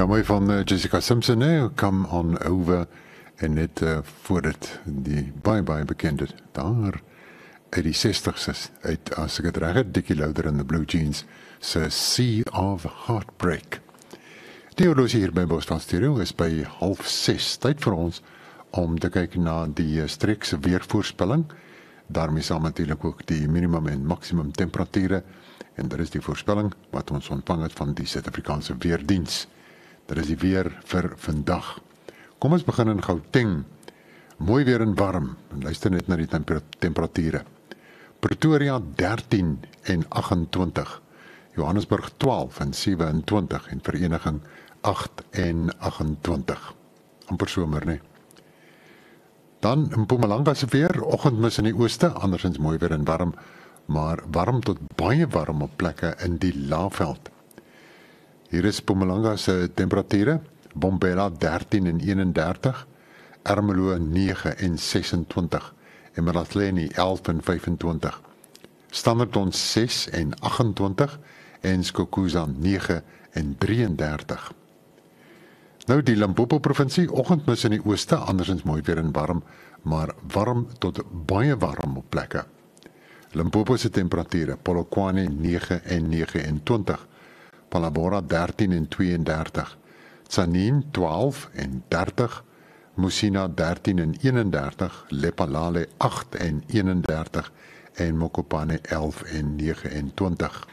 Ja, mooi van Jessica Simpson, hè? Come on over. En net voordat die baie bekende daar uit die 60's uit, as ek het reg het, Dickie Lowder en the Blue Jeans se Sea of Heartbreak. Die horlosie hier by Boston Stereo is by 5:30. Tyd vir ons om te kyk na die streekse weervoorspelling. Daarmee saam natuurlik ook die minimum en maksimum temperature. En dit is die voorspelling wat ons ontvang het van die Suid-Afrikaanse Weerdiens. Dit is die weer vir vandag. Kom ons begin in Gauteng. Mooi weer en warm. Luister net na die temperature. Pretoria 13 en 28. Johannesburg 12 en 27 en Vereniging 8 en 28. Amper somer, nee. Dan in Mpumalanga se weer, oggendmis in die ooste, andersins mooi weer en warm, maar warm tot baie warm op plekke in die Laagveld. Hier is Mpumalanga se temperature, Bombela 13 en 31, Ermelo 9 en 26, en Malatleni 11 en 25, Standerton 6 en 28, en Skokuza 9 en 33. Nou die Limpopo provinsie, oggendmis in die ooste, andersins mooi weer en warm, maar warm tot baie warm op plekke. Limpopo se temperature, Polokwane 9 en 29, Palabora 13 en 32, Tsanin 12 en 30, Musina 13 en 31, Lephalale 8 en 31 en Mokopane 11 en 29.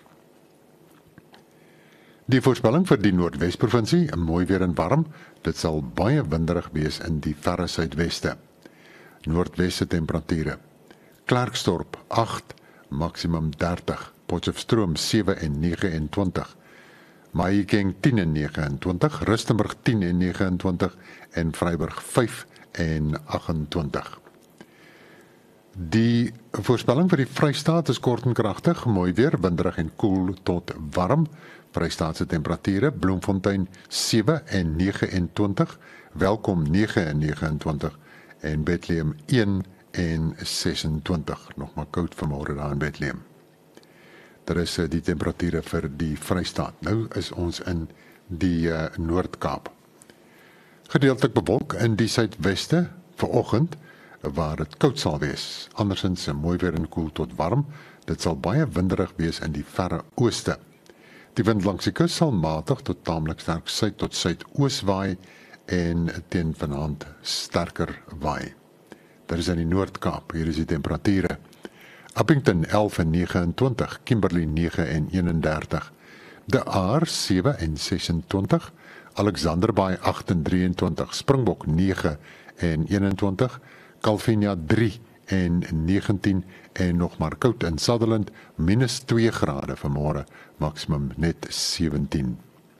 Die voorspelling vir die Noordwes-provinsie, mooi weer en warm, dit sal baie winderig wees in die verre suidweste. Noordwes se temperature, Klerksdorp 8, maksimum 30, Potchefstroom 7 en 29, Mahikeng 10 en 29, Rustenburg 10 en 29 en Vryburg 5 en 28. Die voorspelling vir die Vrystaat is kort en kragtig, mooi weer, winderig en koel tot warm. Vrystaatse temperature, Bloemfontein 7 en 29, Welkom 9 en 29 en Bethlehem 1 en 26. Nog maar koud vanmôre daar in Bethlehem. Dit is die temperature vir die Vrystaat. Nou is ons in die Noord-Kaap. Gedeeltelik bewolk in die suidweste vanoggend, waar dit koud sal wees. Andersins mooi weer en koel tot warm. Dit sal baie winderig wees in die verre ooste. Die wind langs die kus sal matig tot taamlik sterk suid tot suidoos waai en teen vanaand sterker waai. Dit is in die Noord-Kaap. Hier is die temperature. Upington 11 en 29, Kimberley 9 en 31, De Aar 7 en 26, Alexanderbaai 8 en 23, Springbok 9 en 21, Calvinia 3 en 19 en nog maar koud in Sutherland, minus 2 grade vanmôre, maksimum net 17.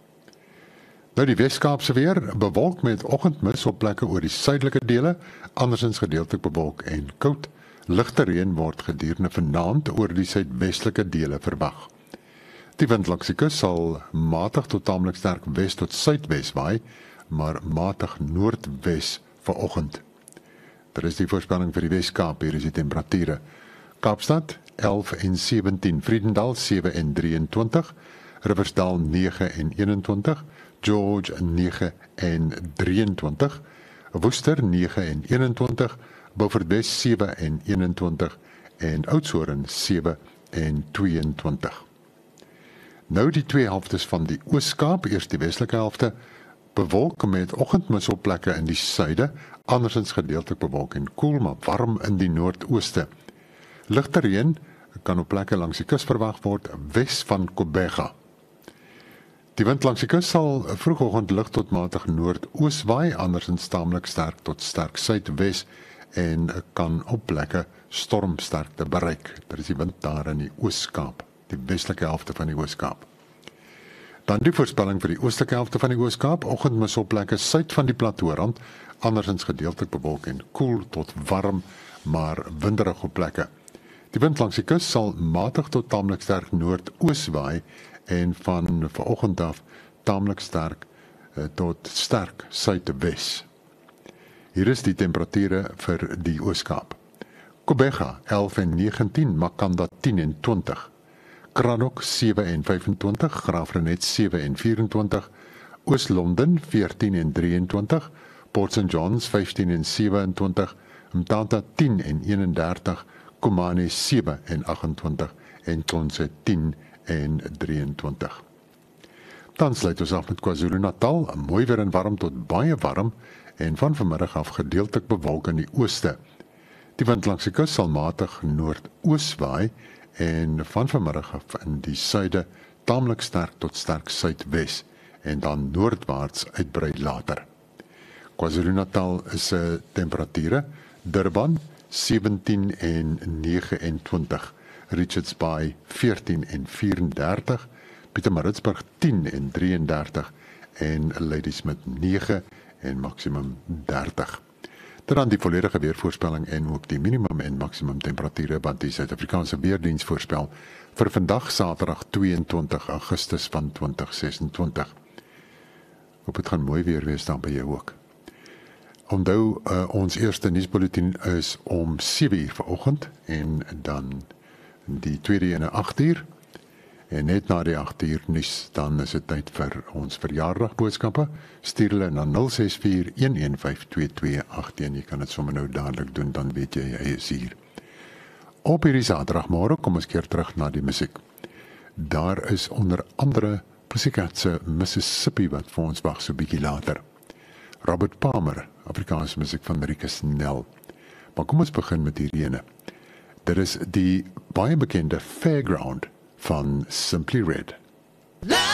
Nou die Wes-Kaapse weer, bewolk met oggendmis op plekke oor die suidelike dele, andersins gedeeltelik bewolk en koud. Ligte reën word gedurende vanaand oor die suidwestelike dele verwag. Die wind langs die kus sal matig tot taamlik sterk wes tot suidwes waai, maar matig noordwes vanoggend. Dit is die voorspelling vir die Wes-Kaap, hier is die temperature. Kaapstad 11 en 17, Vredendal 7 en 23, Riversdal 9 en 21, George 9 en 23, Worcester 9 en 21, Beaufort Wes 7 en 21 en Oudtshoorn 7 en 22. Nou die twee helftes van die Oos-Kaap, eers die westelike helfte, bewolk met oggendmis op plekke in die suide, andersins gedeeltelik bewolk en koel, maar warm in die noordooste. Ligte reën kan op plekke langs die kus verwag word, wes van Kobega. Die wind langs die kus sal vroegoggend lig tot matig noordoos waai, andersins taamlik sterk tot sterk suidwes en kan op plekke stormsterkte bereik. Dit is die wind daar in die Oos-Kaap, die westelike helfte van die Oos-Kaap. Dan die voorspelling vir die oostelike helfte van die Oos-Kaap, oggendmis op plekke suid van die plateaurand, andersins gedeeltelik bewolk en koel tot warm, maar winderig op plekke. Die wind langs die kus sal matig tot taamlik sterk noordoos waai en van vanoggend af taamlik sterk tot sterk suidwes. Hier is die temperature vir die Oos-Kaap. Kobega 11 en 19, Makanda 10 en 20, Kranok 7 en 25, Graafrenet 7 en 24, Oos-London 14 en 23, Port St Johns 15 en 27, Mthatha 10 en 31, Komane 7 en 28 en Tonse 10 en 23. Dan sluit ons af met KwaZulu-Natal, mooi weer en warm tot baie warm en van vanmiddag af gedeeltelik bewolk in die ooste. Die wind langs die kus sal matig noordoos waai en van vanmiddag af in die suide taamlik sterk tot sterk suidwes en dan noordwaarts uitbrei later. KwaZulu-Natal is temperature, Durban 17 en 29, Richards Bay 14 en 34, Pietermaritzburg 10 en 33 en Ladysmith 9 en maksimum 30. Dan die volledige weervoorspelling en ook die minimum en maksimum temperature wat die Suid-Afrikaanse Weerdiens voorspel vir vandag Saterdag 22 Augustus van 2026. Hoop het gaan mooi weer wees dan by jou ook. Onthou, ons eerste nuusbulletin is om 7:00 vanoggend en dan die tweede ene 8:00. En net na die 8:00 nuus, dan is dit tyd vir ons verjaardagboodskappe. Stuur hulle na 0641152281. Jy kan dit sommer nou dadelik doen, dan weet jy is hier. Op hierdie Saterdagmôre kom ons keer terug na die musiek. Daar is onder andere Pussycat se Mississippi wat vir ons wag so bietjie later. Robert Palmer, Afrikaanse musiek van Rikus Nel. Maar kom ons begin met hierdie ene. Dit is die baie bekende Fairground van Simply Red.